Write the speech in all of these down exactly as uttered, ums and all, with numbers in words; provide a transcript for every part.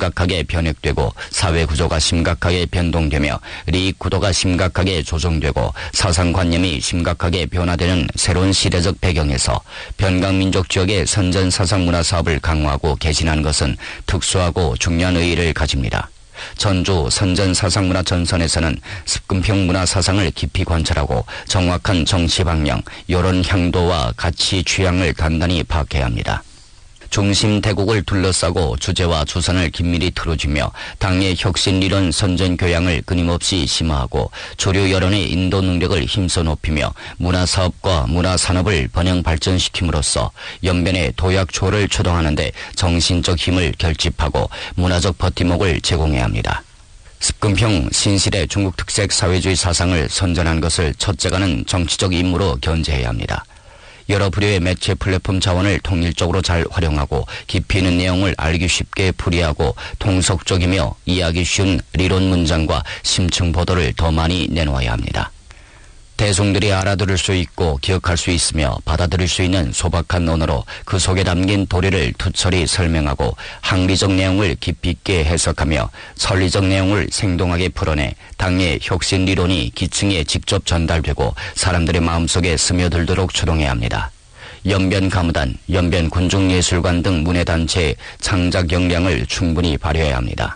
심각하게 변혁되고 사회 구조가 심각하게 변동되며利益 구도가 심각하게 조정되고 사상관념이 심각하게 변화되는 새로운 시대적 배경에서 변강민족 지역의 선전사상문화사업을 강화하고 개진한 것은 특수하고 중요한 의의를 가집니다. 전주 선전사상문화 전선에서는 습근평 문화사상을 깊이 관찰하고 정확한 정치방향, 여론 향도와 가치 취향을 단단히 파악해야 합니다. 중심 대국을 둘러싸고 주제와 주선을 긴밀히 틀어주며 당의 혁신이론 선전교양을 끊임없이 심화하고 주류 여론의 인도 능력을 힘써 높이며 문화사업과 문화산업을 번영 발전시킴으로써 연변의 도약초를 추동하는 데 정신적 힘을 결집하고 문화적 버팀목을 제공해야 합니다. 습근평 신실의 중국 특색 사회주의 사상을 선전한 것을 첫째가는 정치적 임무로 견제해야 합니다. 여러 부류의 매체 플랫폼 자원을 통일적으로 잘 활용하고 깊이 있는 내용을 알기 쉽게 풀이하고 통속적이며 이해하기 쉬운理論 문장과 심층 보도를 더 많이 내놓아야 합니다. 대중들이 알아들을 수 있고 기억할 수 있으며 받아들일 수 있는 소박한 언어로 그 속에 담긴 도리를 투철히 설명하고 학리적 내용을 깊이 있게 해석하며 설리적 내용을 생동하게 풀어내 당의 혁신理論이 기층에 직접 전달되고 사람들의 마음속에 스며들도록 추동해야 합니다. 연변가무단, 연변군중예술관 등 문예단체의 창작 역량을 충분히 발휘해야 합니다.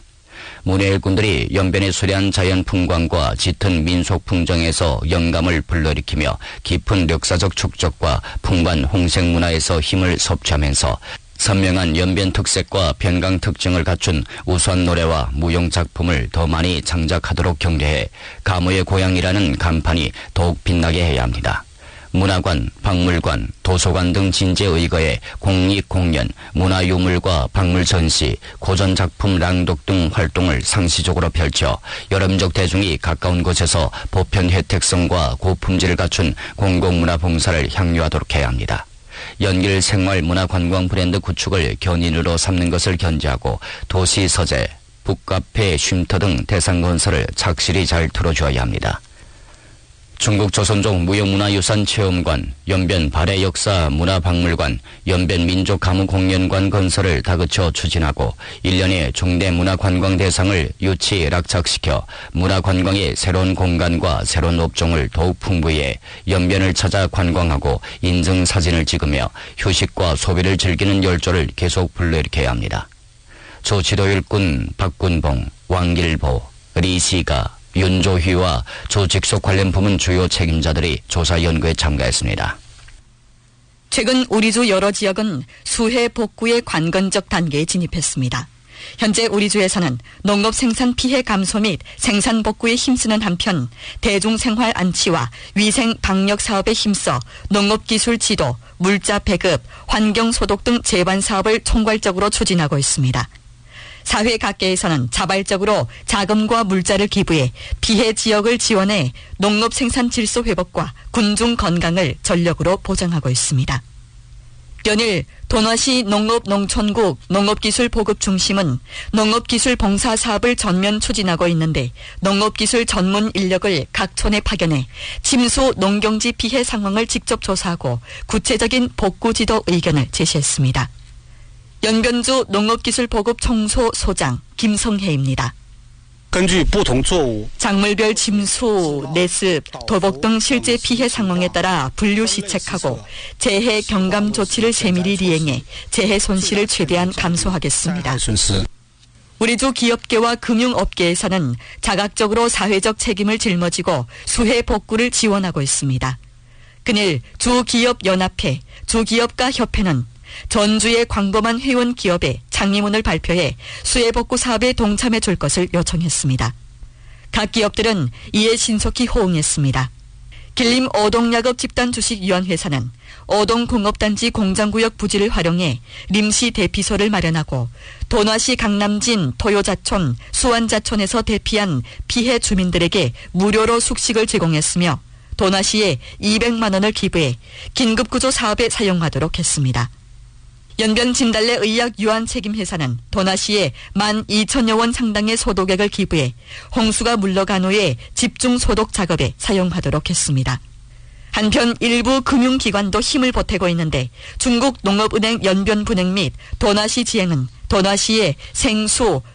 문예일꾼들이 연변의 수려한 자연 풍광과 짙은 민속 풍정에서 영감을 불러일으키며 깊은 역사적 축적과 풍부한 홍색 문화에서 힘을 섭취하면서 선명한 연변 특색과 변강 특징을 갖춘 우수한 노래와 무용 작품을 더 많이 창작하도록 격려해 가무의 고향이라는 간판이 더욱 빛나게 해야 합니다. 문화관, 박물관, 도서관 등 진지에 의거해 공익공연, 문화유물과 박물 전시, 고전작품 낭독 등 활동을 상시적으로 펼쳐 여러민족 대중이 가까운 곳에서 보편 혜택성과 고품질을 갖춘 공공문화 봉사를 향유하도록 해야 합니다. 연길 생활 문화관광 브랜드 구축을 견인으로 삼는 것을 견제하고 도시 서재, 북카페, 쉼터 등 대상 건설을 착실히 잘 틀어주어야 합니다. 중국 조선족 무형문화유산 체험관, 연변 발해역사 문화박물관, 연변 민족가무공연관 건설을 다그쳐 추진하고 일련의 중대 문화관광 대상을 유치 락착시켜 문화관광의 새로운 공간과 새로운 업종을 더욱 풍부히 해 연변을 찾아 관광하고 인증사진을 찍으며 휴식과 소비를 즐기는 열조를 계속 불러일으켜야 합니다. 조 지도일꾼 박군봉, 왕길보, 리시가, 윤조휘와 조 직속 관련 부문 주요 책임자들이 조사 연구에 참가했습니다. 최근 우리 주 여러 지역은 수해 복구의 관건적 단계에 진입했습니다. 현재 우리 주에서는 농업 생산 피해 감소 및 생산 복구에 힘쓰는 한편 대중생활 안치와 위생 방역 사업에 힘써 농업기술 지도, 물자 배급, 환경소독 등 재반 사업을 총괄적으로 추진하고 있습니다. 사회 각계에서는 자발적으로 자금과 물자를 기부해 피해 지역을 지원해 농업 생산 질서 회복과 군중 건강을 전력으로 보장하고 있습니다. 연일 도나시 농업농촌국 농업기술보급중심은 농업기술 봉사 사업을 전면 추진하고 있는데 농업기술 전문 인력을 각 촌에 파견해 침수 농경지 피해 상황을 직접 조사하고 구체적인 복구 지도 의견을 제시했습니다. 연변주 농업기술보급청소 소장 김성혜입니다. 작물별 침수, 내습, 도복 등 실제 피해 상황에 따라 분류 시책하고 재해 경감 조치를 세밀히 리행해 재해 손실을 최대한 감소하겠습니다. 우리 주 기업계와 금융업계에서는 자각적으로 사회적 책임을 짊어지고 수해 복구를 지원하고 있습니다. 그늘 주기업연합회, 주기업가협회는 전주의 광범한 회원 기업에 창의문을 발표해 수해 복구 사업에 동참해 줄 것을 요청했습니다. 각 기업들은 이에 신속히 호응했습니다. 길림 오동야급 집단주식위원회사는 오동공업단지 공장구역 부지를 활용해 림시 대피소를 마련하고 도나시 강남진 토요자촌, 수완자촌에서 대피한 피해 주민들에게 무료로 숙식을 제공했으며 도나시에 이백만 원을 기부해 긴급구조 사업에 사용하도록 했습니다. 연변 진달래 의약 유한 책임회사는 도나시에 만 이천여 원 상당의 소독액을 기부해 홍수가 물러간 후에 집중 소독 작업에 사용하도록 했습니다. 한편 일부 금융기관도 힘을 보태고 있는데 중국 농업은행 연변분행 및 도나시 지행은 도나시의 생수,